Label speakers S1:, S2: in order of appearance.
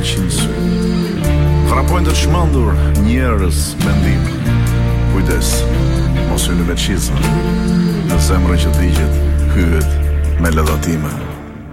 S1: 100 sy. Vrapojnë të çmendur njerëz mendim. Kujdes, mos hyni me çizme. Në zemrën që digjet, hyet me lëdhatime.